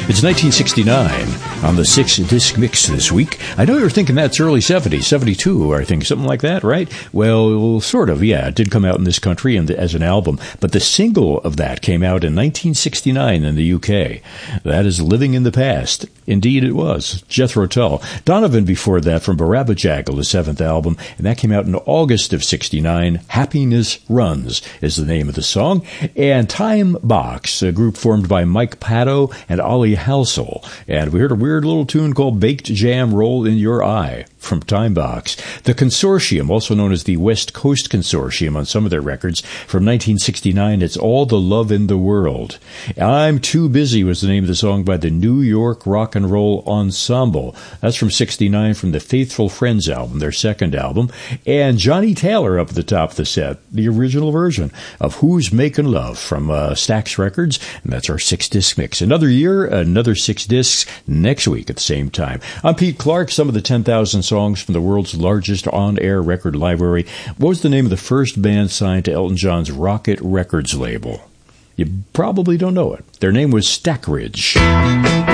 It's 1969 on the 6-disc mix this week. I know you're thinking that's early 70s, 72, I think, something like that, right? Well, sort of, yeah. It did come out in this country as an album, but the single of that came out in 1969 in the UK. That is Living in the Past. Indeed, it was. Jethro Tull. Donovan before that from Barabba Jackal, the 7th album, and that came out in August of 69. Happiness Runs is the name of the song. And Time Box, a group formed by Mike Pato and Ollie Halsall. And we heard a weird little tune called Baked Jam Roll in Your Eye from Time Box. The Consortium, also known as the West Coast Consortium on some of their records, from 1969, it's All the Love in the World. I'm Too Busy was the name of the song by the New York Rock and Roll Ensemble. That's from 69 from the Faithful Friends album, their second album. And Johnny Taylor up at the top of the set, the original version of Who's Making Love from Stax Records. And that's our 6-disc mix. Another year, another 6 discs next week at the same time. I'm Pete Clark, some of the 10,000 songs from the world's largest on-air record library. What was the name of the first band signed to Elton John's Rocket Records label? You probably don't know it. Their name was Stackridge.